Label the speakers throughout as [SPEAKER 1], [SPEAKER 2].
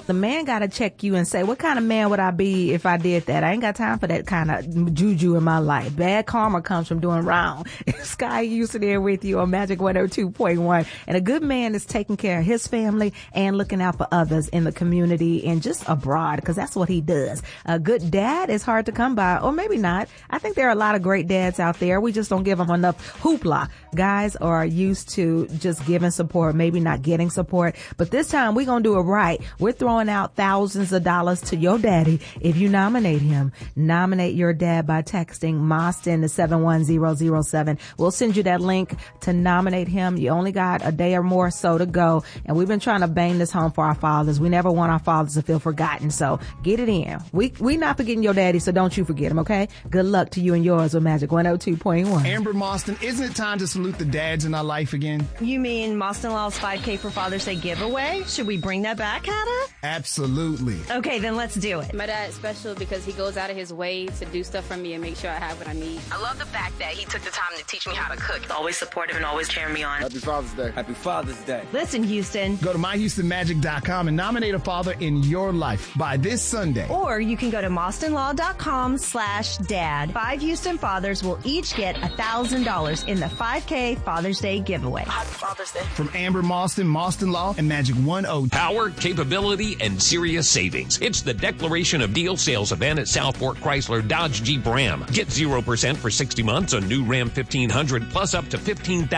[SPEAKER 1] the man got to check you and say, what kind of man would I be if I did that? I ain't got time for that kind of juju in my life. Bad karma comes from doing wrong. Sky Houston here with you on Magic 102.1. And a good man is taking care of his family and looking out for others in the community and just abroad, because that's what he does. A good dad is hard to come by, or maybe not. I think there are a lot of great dads out there. We just don't give them enough hoopla. Guys are used to just giving support, maybe not getting support. But this time we're going to do it right. We're throwing out thousands of dollars to your daddy if you nominate him. Nominate your dad by texting Moston to 71007. We'll send you that link to nominate him. You only got a day or more so to go. And we've been trying to bang this home for our fathers. We never want our fathers to feel forgotten. So get it in. We not forgetting your daddy, so don't you forget him, okay? Good luck to you and yours with Magic 102.1.
[SPEAKER 2] Amber Moston, isn't it time to salute the dads in our life again?
[SPEAKER 3] You mean Moston Law's 5K for Father's Day giveaway? Should we bring that back, Hannah?
[SPEAKER 2] Absolutely.
[SPEAKER 3] Okay, then let's do it.
[SPEAKER 4] My dad's special because he goes out of his way to do stuff for me and make sure I have what I need.
[SPEAKER 5] I love the fact that he took the time to teach me how to cook. Always supportive and always cheering me on.
[SPEAKER 6] Happy Father's Day.
[SPEAKER 7] Happy Father's Day.
[SPEAKER 3] Listen, Houston.
[SPEAKER 2] Go to myhoustonmagic.com and nominate a father in your life by this Sunday.
[SPEAKER 3] Or you can go to MostonLaw.com/dad. 5 Houston fathers will each get $1,000 in the 5K Father's Day giveaway.
[SPEAKER 5] Happy Father's Day.
[SPEAKER 2] From Amber Moston, Moston Law, and Magic 102.
[SPEAKER 8] Power, capability, and serious savings. It's the Declaration of Deal sales event at South Fork Chrysler Dodge Jeep Ram. Get 0% for 60 months on new Ram 1500 plus up to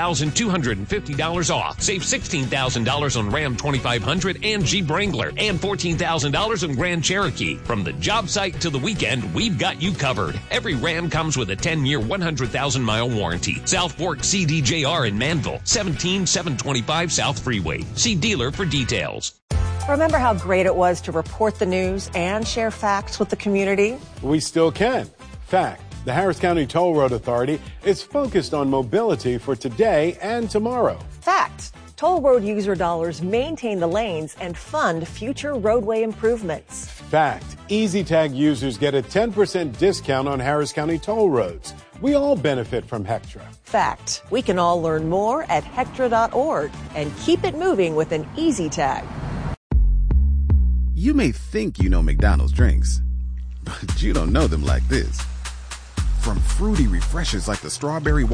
[SPEAKER 8] $15,250 off. Save $16,000 on Ram 2500 and Jeep Wrangler and $14,000 on Grand Cherokee. From the job site to the weekend, we've got you covered. Every Ram comes with a 10-year, 100,000-mile warranty. South Fork CDJR in Manville, 17725 South Freeway. See dealer for details.
[SPEAKER 9] Remember how great it was to report the news and share facts with the community?
[SPEAKER 6] We still can. Fact, the Harris County Toll Road Authority is focused on mobility for today and tomorrow.
[SPEAKER 9] Fact, toll road user dollars maintain the lanes and fund future roadway improvements.
[SPEAKER 6] Fact, EasyTag users get a 10% discount on Harris County toll roads. We all benefit from Hectra.
[SPEAKER 9] Fact, we can all learn more at Hectra.org and keep it moving with an EasyTag.
[SPEAKER 10] You may think you know McDonald's drinks, but you don't know them like this. From fruity refreshers like the strawberry